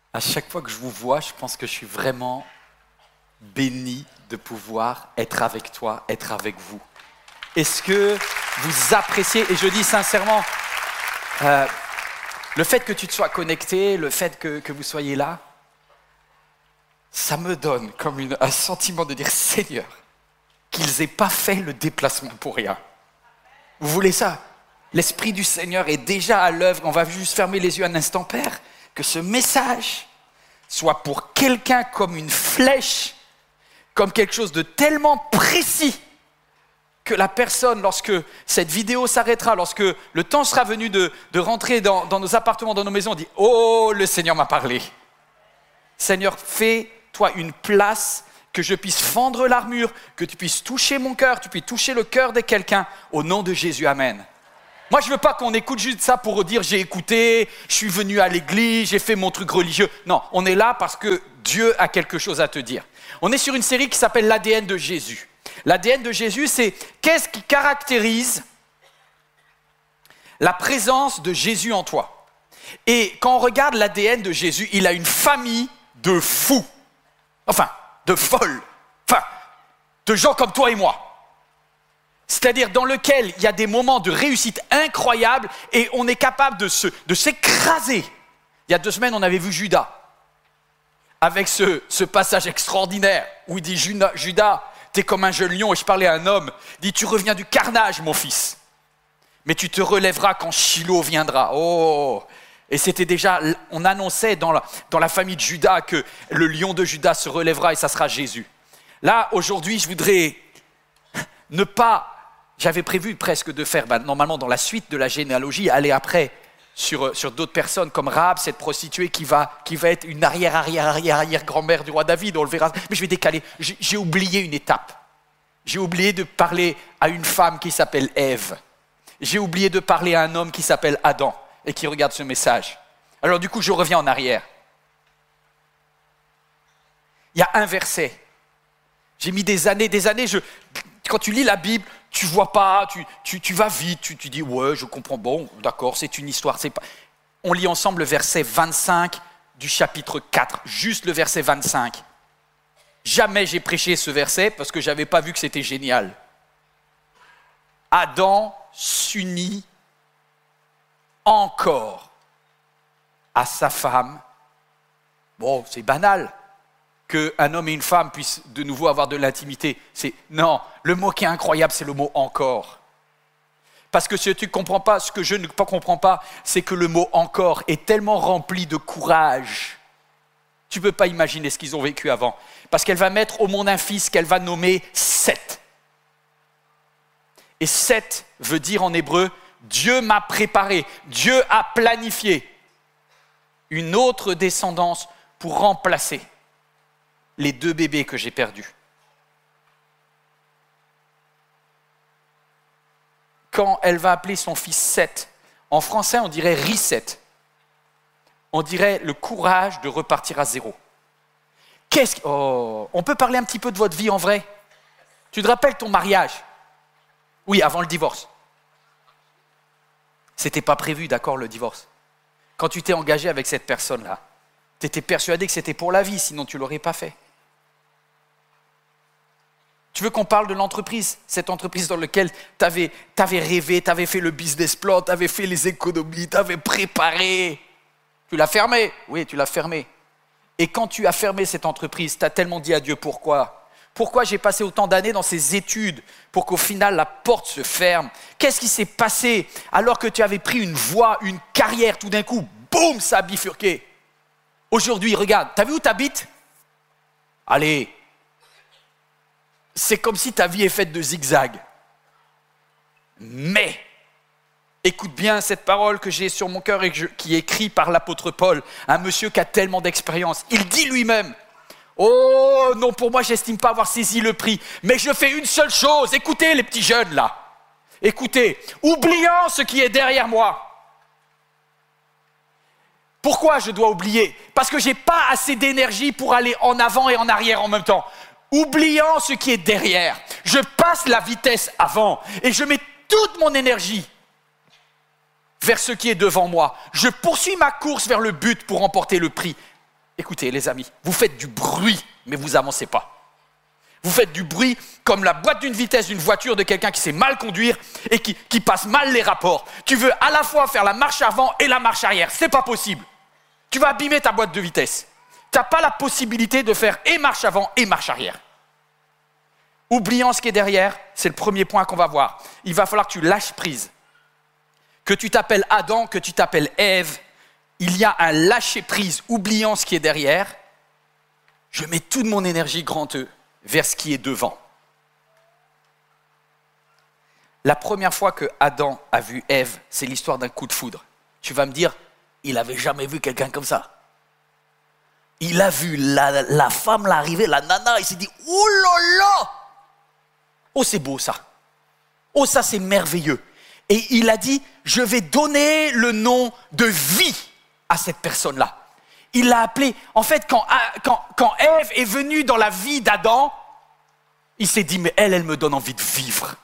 À chaque fois que je vous vois, je pense que je suis vraiment béni de pouvoir être avec toi, être avec vous. Est-ce que vous appréciez, et je dis sincèrement, le fait que tu te sois connecté, le fait que vous soyez là, ça me donne comme un sentiment de dire Seigneur, qu'ils n'aient pas fait le déplacement pour rien. Vous voulez ça? L'Esprit du Seigneur est déjà à l'œuvre. On va juste fermer les yeux un instant, Père. Que ce message soit pour quelqu'un comme une flèche, comme quelque chose de tellement précis que la personne, lorsque cette vidéo s'arrêtera, lorsque le temps sera venu de rentrer dans nos appartements, dans nos maisons, on dit « Oh, le Seigneur m'a parlé ». Seigneur, fais-toi une place, que je puisse fendre l'armure, que tu puisses toucher mon cœur, tu puisses toucher le cœur de quelqu'un, au nom de Jésus, Amen. Moi, je ne veux pas qu'on écoute juste ça pour dire « j'ai écouté, je suis venu à l'église, j'ai fait mon truc religieux ». Non, on est là parce que Dieu a quelque chose à te dire. On est sur une série qui s'appelle l'ADN de Jésus. L'ADN de Jésus, c'est qu'est-ce qui caractérise la présence de Jésus en toi. Et quand on regarde l'ADN de Jésus, il a une famille de fous, enfin, de folles, enfin, de gens comme toi et moi. C'est-à-dire dans lequel il y a des moments de réussite incroyables et on est capable de s'écraser. Il y a 2 semaines, on avait vu Judas, avec ce passage extraordinaire où il dit « Judas, t'es comme un jeune lion » et je parlais à un homme, il dit « Tu reviens du carnage, mon fils, mais tu te relèveras quand Shiloh viendra. » Oh. Et c'était déjà, on annonçait dans la famille de Judas que le lion de Judas se relèvera et ça sera Jésus. Là, aujourd'hui, je voudrais ne pas... J'avais prévu presque de faire, normalement dans la suite de la généalogie, aller après sur d'autres personnes comme Rahab, cette prostituée qui va être une arrière-grand-mère du roi David, on le verra. Mais je vais décaler, j'ai oublié une étape. J'ai oublié de parler à une femme qui s'appelle Ève. J'ai oublié de parler à un homme qui s'appelle Adam et qui regarde ce message. Alors du coup, je reviens en arrière. Il y a un verset. J'ai mis des années, quand tu lis la Bible, tu vois pas, tu vas vite, tu dis ouais, je comprends, bon, d'accord, c'est une histoire. On lit ensemble le verset 25 du chapitre 4, juste le verset 25. Jamais j'ai prêché ce verset parce que j'avais pas vu que c'était génial. Adam s'unit encore à sa femme. Bon, c'est banal qu'un homme et une femme puissent de nouveau avoir de l'intimité. Non, le mot qui est incroyable, c'est le mot « encore ». Parce que ce que je ne comprends pas, c'est que le mot « encore » est tellement rempli de courage. Tu ne peux pas imaginer ce qu'ils ont vécu avant. Parce qu'elle va mettre au monde un fils qu'elle va nommer Seth. Et Seth veut dire en hébreu « Dieu m'a préparé, Dieu a planifié une autre descendance pour remplacer les 2 bébés que j'ai perdus. » Quand elle va appeler son fils Seth, en français on dirait reset. On dirait le courage de repartir à zéro. On peut parler un petit peu de votre vie en vrai? Tu te rappelles ton mariage? Oui, avant le divorce. C'était pas prévu, d'accord, le divorce. Quand tu t'es engagé avec cette personne-là, tu étais persuadé que c'était pour la vie, sinon tu ne l'aurais pas fait. Tu veux qu'on parle de l'entreprise, cette entreprise dans laquelle tu avais rêvé, tu avais fait le business plan, tu avais fait les économies, tu avais préparé. Tu l'as fermée? Oui, tu l'as fermée. Et quand tu as fermé cette entreprise, tu as tellement dit à Dieu pourquoi? Pourquoi j'ai passé autant d'années dans ces études pour qu'au final la porte se ferme? Qu'est-ce qui s'est passé alors que tu avais pris une voie, une carrière, tout d'un coup, boum, ça a bifurqué. Aujourd'hui, regarde, tu as vu où tu habites? Allez, c'est comme si ta vie est faite de zigzags. Mais, écoute bien cette parole que j'ai sur mon cœur et qui est écrite par l'apôtre Paul, un monsieur qui a tellement d'expérience. Il dit lui-même, « Oh non, pour moi, j'estime pas avoir saisi le prix, mais je fais une seule chose. Écoutez les petits jeunes là, écoutez, oubliant ce qui est derrière moi. Pourquoi je dois oublier? Parce que je n'ai pas assez d'énergie pour aller en avant et en arrière en même temps. Oubliant ce qui est derrière, je passe la vitesse avant et je mets toute mon énergie vers ce qui est devant moi. Je poursuis ma course vers le but pour remporter le prix. Écoutez les amis, vous faites du bruit, mais vous avancez pas. Vous faites du bruit comme la boîte d'une vitesse d'une voiture de quelqu'un qui sait mal conduire et qui passe mal les rapports. Tu veux à la fois faire la marche avant et la marche arrière. C'est pas possible. Tu vas abîmer ta boîte de vitesse. Tu n'as pas la possibilité de faire et marche avant et marche arrière. Oubliant ce qui est derrière, c'est le premier point qu'on va voir. Il va falloir que tu lâches prise. Que tu t'appelles Adam, que tu t'appelles Ève, il y a un lâcher prise, oubliant ce qui est derrière. Je mets toute mon énergie, grand E, vers ce qui est devant. La première fois que Adam a vu Ève, c'est l'histoire d'un coup de foudre. Tu vas me dire, il n'avait jamais vu quelqu'un comme ça. Il a vu la femme là arriver, la nana, il s'est dit, oh là là! Oh, c'est beau ça. Oh, ça c'est merveilleux. Et il a dit, je vais donner le nom de vie à cette personne-là. Il l'a appelé, en fait, quand Ève est venue dans la vie d'Adam, il s'est dit, mais elle me donne envie de vivre.